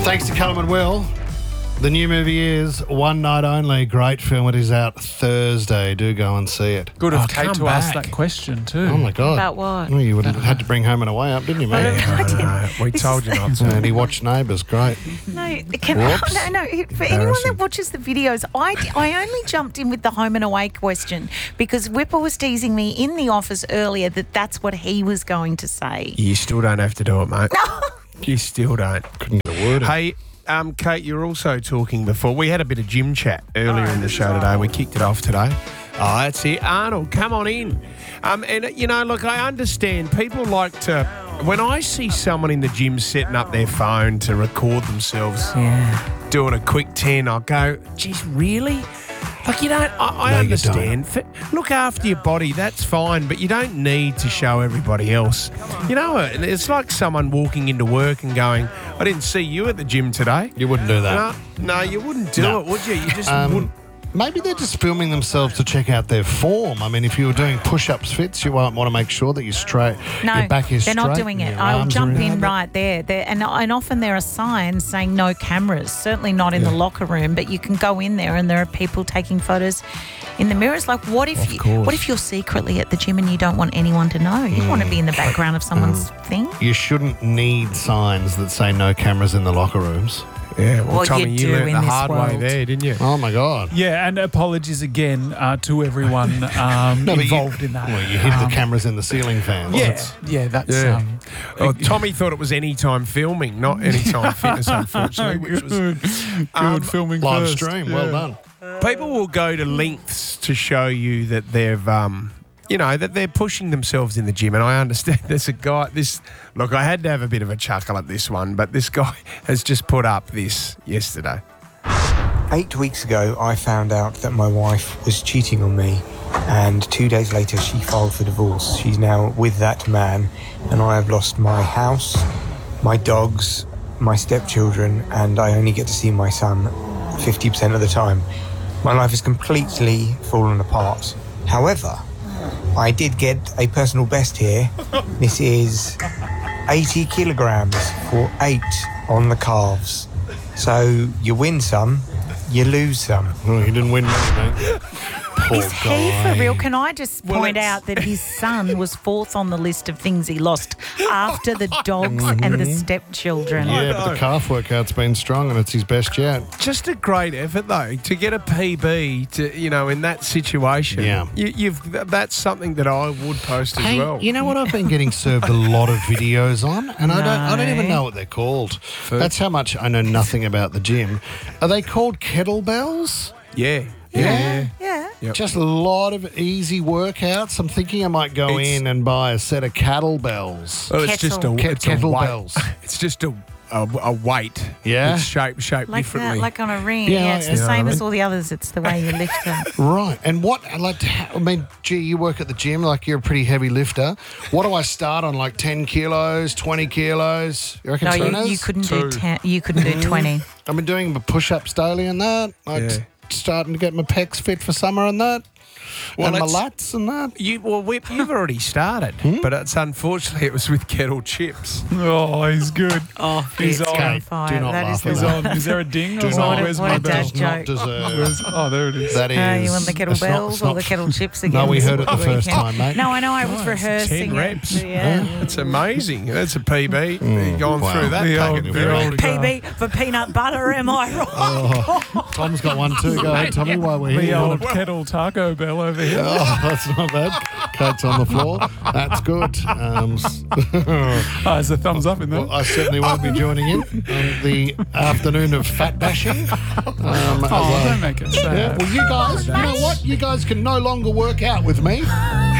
Thanks to Callum and Will. The new movie is One Night Only. Great film. It is out Thursday. Do go and see it. Good of Kate come to ask back. that question too. Oh, my God. About what? Well, you would have had to bring Home and Away up, didn't you, mate? No, we told you not to. And he watched Neighbours. Great. No, Whoops. no. For anyone that watches the videos, I only jumped in with the home and away question because Whipper was teasing me in the office earlier that that's what he was going to say. You still don't have to do it, mate. No. You still don't. Couldn't get a word in. Hey, Kate, you were also talking before. We had a bit of gym chat earlier in the show today. We kicked it off today. Oh, that's it. Arnold, come on in. Look, I understand people like to... When I see someone in the gym setting up their phone to record themselves doing a quick 10, I'll go, geez, really? Like, you don't... I No, you understand. Look after your body, that's fine, but you don't need to show everybody else. You know, it's like someone walking into work and going, I didn't see you at the gym today. You wouldn't do that. No, you wouldn't do No. it, would you? You just wouldn't. Maybe they're just filming themselves to check out their form. I mean, if you were doing push-ups fits, you want to make sure that you're straight. No, your back is they're straight. not doing and it. your I'll arms are jump in alignment. right there. And often there are signs saying no cameras, certainly not in the locker room, but you can go in there and there are people taking photos in the mirrors. Like, what if you're secretly at the gym and you don't want anyone to know? You don't want to be in the background of someone's thing. You shouldn't need signs that say no cameras in the locker rooms. Yeah, Well, Tommy, you do you learnt in the this hard way world. there, didn't you? Oh, my God. Yeah, and apologies again to everyone but involved in that. Well, you hid the cameras in the ceiling fans. That's... Yeah. Tommy thought it was anytime filming, not anytime fitness, unfortunately. Which was Good filming Live first. stream. Yeah. Well done. people will go to lengths to show you that they've, that they're pushing themselves in the gym. And I understand there's a guy, look, I had to have a bit of a chuckle at this one, but this guy has just put up this yesterday. 8 weeks ago, I found out that my wife was cheating on me, and 2 days later, she filed for divorce. She's now with that man, and I have lost my house, my dogs, my stepchildren, and I only get to see my son 50% of the time. My life has completely fallen apart. However, I did get a personal best here. This is 80 kilograms for 8 on the calves. So you win some, you lose some. Oh, you didn't win money, mate. Poor Is he guy. for real? Can I just point out that his son was fourth on the list of things he lost after the dogs and the stepchildren? Yeah, but the calf workout's been strong and it's his best yet. Just a great effort, though, to get a PB to, in that situation. Yeah. That's something that I would post as Hey, well. you know what I've been getting served a lot of videos on, and I don't even know what they're called. That's how much I know nothing about the gym. Are they called kettlebells? Yeah. Yeah. Yep. Just a lot of easy workouts. I'm thinking I might go in and buy a set of kettlebells. Well, it's just a Kettlebells. weight. It's just a weight. Yeah? It's shaped Like differently. that, like on a ring. Yeah, Yeah, it's the you know same what I as mean? all the others. It's the way you lift it. Right. And gee, you work at the gym, like you're a pretty heavy lifter. What do I start on, like 10 kilos, 20 kilos? You reckon No, Tunas? you couldn't do 10. You couldn't do 20. I've been doing my push-ups daily and that. Starting to get my pecs fit for summer and that. Well, and my it's- lats and that. Whip, you've already started, but unfortunately it was with kettle chips. Oh, he's good. Oh, He's it's on. on fire. Do not That laugh is at He's that. on. Is there a ding? Do or not- where's what my a bell? dad does not joke. deserve. Oh, there it is. That is. You want the it's not- kettlebells it's or not- the kettle chips again? No, we heard it this the first weekend? time, mate. No, I know. I was rehearsing 10 reps. it. Yeah. That's amazing. That's a PB. You've gone wow. through that The packet old- very the old- PB for peanut butter, am I right? Tom's got one too. Go ahead, Tommy, while we're The here. old kettle Taco Bell over here. Oh, that's not bad. Kate's on the floor. That's good. Oh, there's a thumbs up in there. Well, I certainly won't be joining in on the afternoon of fat bashing. Oh, don't make it sad. Yeah, well, you know what? You guys can no longer work out with me.